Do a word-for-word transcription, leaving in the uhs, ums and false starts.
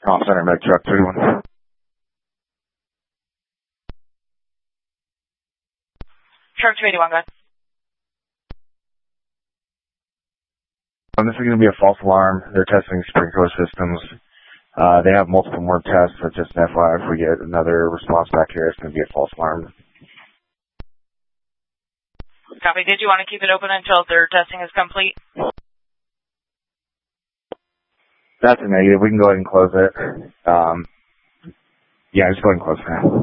Call center, Med Truck thirty-one. Truck two eighty-one, go ahead. Um, this is going to be a false alarm. They're testing sprinkler systems. Uh, they have multiple more tests, so just an F Y I, if we get another response back here, it's going to be a false alarm. Copy. Did you want to keep it open until their testing is complete? That's a negative. We can go ahead and close it. Um, yeah, just go ahead and close it.